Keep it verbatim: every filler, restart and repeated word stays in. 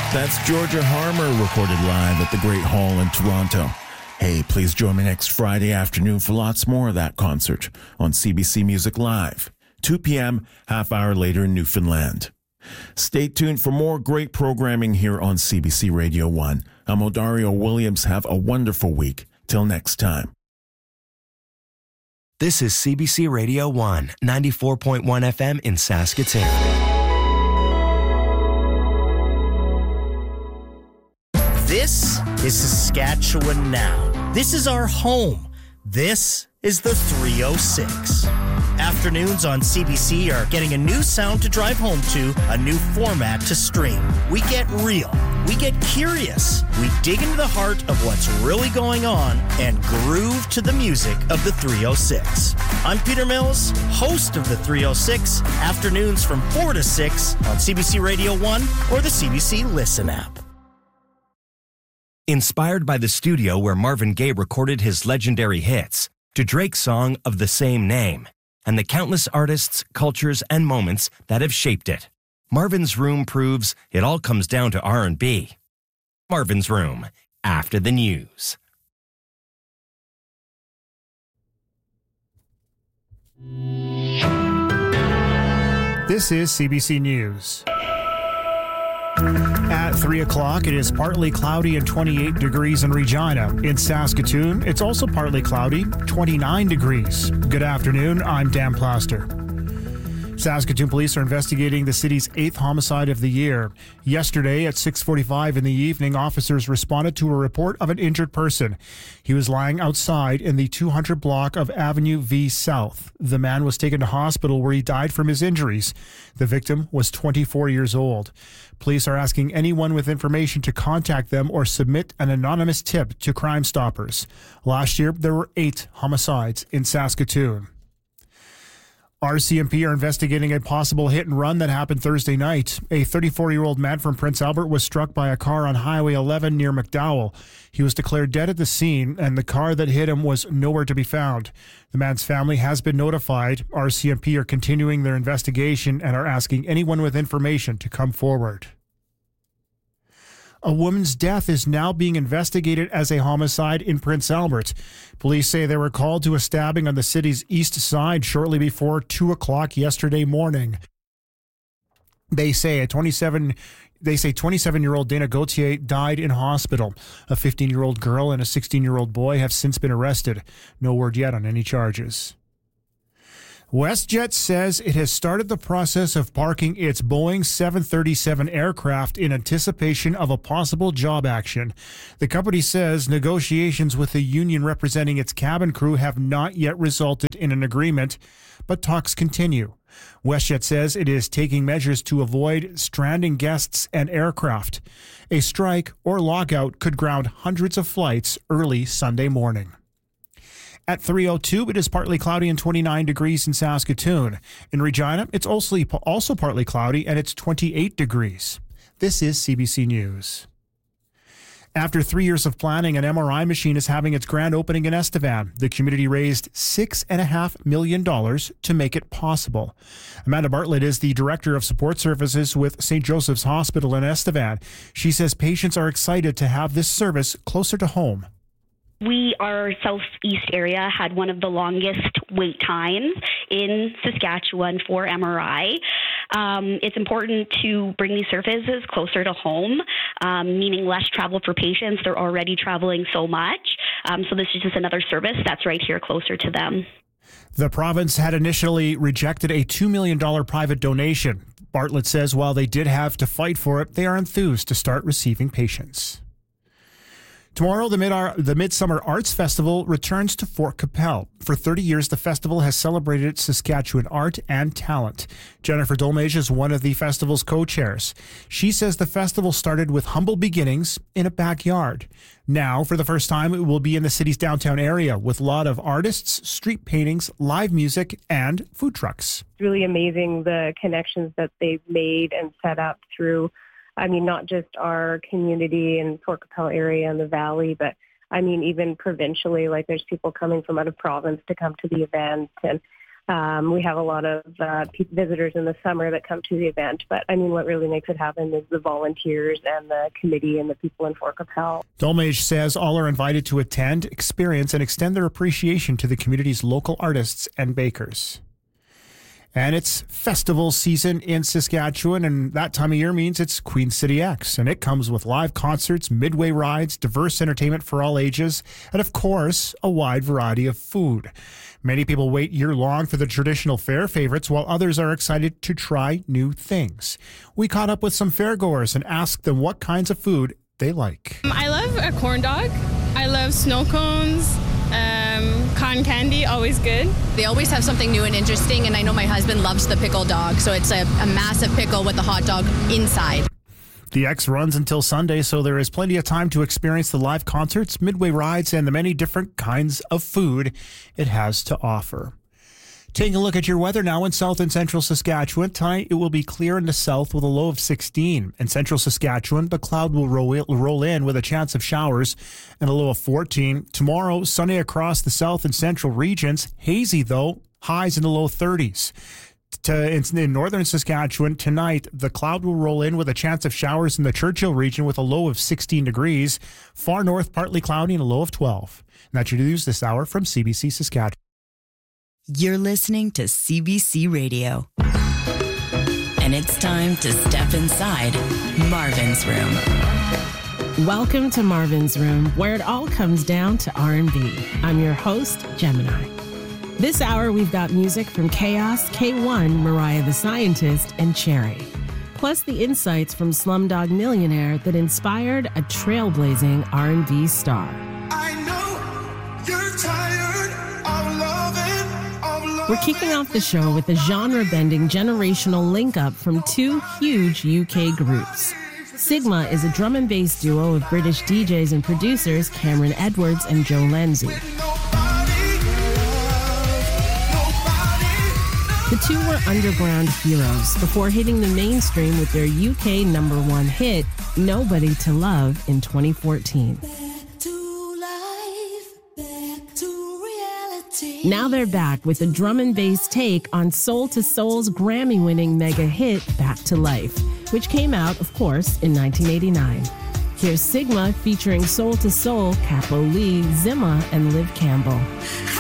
That's Georgia Harmer recorded live at the Great Hall in Toronto. Hey, please join me next Friday afternoon for lots more of that concert on C B C Music Live, two p.m., half hour later in Newfoundland. Stay tuned for more great programming here on C B C Radio one. I'm Odario Williams. Have a wonderful week. Till next time. This is C B C Radio one, ninety-four point one F M in Saskatoon. This is Saskatchewan Now. This is our home. This is the three oh six. Afternoons on C B C are getting a new sound to drive home to, a new format to stream. We get real. We get curious. We dig into the heart of what's really going on and groove to the music of the three oh six. I'm Peter Mills, host of the three oh six, afternoons from four to six on C B C Radio one or the C B C Listen app. Inspired by the studio where Marvin Gaye recorded his legendary hits, to Drake's song of the same name, and the countless artists, cultures, and moments that have shaped it, Marvin's Room proves it all comes down to R and B. Marvin's Room, after the news. This is C B C News. At three o'clock, it is partly cloudy and twenty-eight degrees in Regina. In Saskatoon, it's also partly cloudy, twenty-nine degrees. Good afternoon, I'm Dan Plaster. Saskatoon police are investigating the city's eighth homicide of the year. Yesterday at six forty-five in the evening, officers responded to a report of an injured person. He was lying outside in the two hundred block of Avenue V South. The man was taken to hospital where he died from his injuries. The victim was twenty-four years old. Police are asking anyone with information to contact them or submit an anonymous tip to Crime Stoppers. Last year, there were eight homicides in Saskatoon. R C M P are investigating a possible hit and run that happened Thursday night. A thirty-four-year-old man from Prince Albert was struck by a car on Highway eleven near McDowell. He was declared dead at the scene, and the car that hit him was nowhere to be found. The man's family has been notified. R C M P are continuing their investigation and are asking anyone with information to come forward. A woman's death is now being investigated as a homicide in Prince Albert. Police say they were called to a stabbing on the city's east side shortly before two o'clock yesterday morning. They say a twenty-seven They say twenty-seven-year-old Dana Gauthier died in hospital. A fifteen-year-old girl and a sixteen-year-old boy have since been arrested. No word yet on any charges. WestJet says it has started the process of parking its Boeing seven thirty-seven aircraft in anticipation of a possible job action. The company says negotiations with the union representing its cabin crew have not yet resulted in an agreement, but talks continue. WestJet says it is taking measures to avoid stranding guests and aircraft. A strike or lockout could ground hundreds of flights early Sunday morning. At three oh two, it is partly cloudy and twenty-nine degrees in Saskatoon. In Regina, it's also, also partly cloudy and it's twenty-eight degrees. This is C B C News. After three years of planning, an M R I machine is having its grand opening in Estevan. The community raised six point five million dollars to make it possible. Amanda Bartlett is the Director of Support Services with Saint Joseph's Hospital in Estevan. She says patients are excited to have this service closer to home. We, our southeast area, had one of the longest wait times in Saskatchewan for M R I. Um, it's important to bring these services closer to home, um, meaning less travel for patients. They're already traveling so much. Um, so this is just another service that's right here closer to them. The province had initially rejected a two million dollars private donation. Bartlett says while they did have to fight for it, they are enthused to start receiving patients. Tomorrow, the, Mid- the Midsummer Arts Festival returns to Fort Capel. For thirty years, the festival has celebrated Saskatchewan art and talent. Jennifer Dolmage is one of the festival's co-chairs. She says the festival started with humble beginnings in a backyard. Now, for the first time, it will be in the city's downtown area with a lot of artists, street paintings, live music, and food trucks. It's really amazing the connections that they've made and set up through I mean, not just our community in Fort Capel area and the valley, but I mean, even provincially, like there's people coming from out of province to come to the event. And Um, we have a lot of uh, visitors in the summer that come to the event. But, I mean, what really makes it happen is the volunteers and the committee and the people in Fort Qu'Appelle. Dolmage says all are invited to attend, experience, and extend their appreciation to the community's local artists and bakers. And it's festival season in Saskatchewan, and that time of year means it's Queen City X. And it comes with live concerts, midway rides, diverse entertainment for all ages, and of course, a wide variety of food. Many people wait year-long for the traditional fair favorites, while others are excited to try new things. We caught up with some fairgoers and asked them what kinds of food they like. I love a corn dog. I love snow cones. Um, cotton candy, always good. They always have something new and interesting, and I know my husband loves the pickle dog, so it's a, a massive pickle with a hot dog inside. The X runs until Sunday, so there is plenty of time to experience the live concerts, midway rides, and the many different kinds of food it has to offer. Taking a look at your weather now in south and central Saskatchewan. Tonight, it will be clear in the south with a low of sixteen. In central Saskatchewan, the cloud will roll, roll in with a chance of showers and a low of fourteen. Tomorrow, sunny across the south and central regions. Hazy, though, highs in the low thirties. To, in, in northern Saskatchewan, tonight, the cloud will roll in with a chance of showers in the Churchill region with a low of sixteen degrees. Far north, partly cloudy and a low of twelve. And that's your news this hour from C B C Saskatchewan. You're listening to C B C Radio. And it's time to step inside Marvin's Room. Welcome to Marvin's Room, where it all comes down to R and B. I'm your host, Gemini. This hour, we've got music from Chaos, K one, Mariah the Scientist, and Cherry. Plus the insights from Slumdog Millionaire that inspired a trailblazing R and B star. I know you're tired of loving, of loving. We're kicking off the show with a genre-bending generational link-up from two huge U K groups. Sigma is a drum and bass duo of British D Js and producers Cameron Edwards and Joe Lenzi. The two were underground heroes before hitting the mainstream with their U K number one hit, Nobody to Love, in twenty fourteen. Back to life, back to reality. Now they're back with a drum and bass take on Soul to Soul's Grammy-winning mega hit, Back to Life, which came out, of course, in nineteen eighty-nine. Here's Sigma featuring Soul to Soul, Capo Lee, Zimma, and Liv Campbell.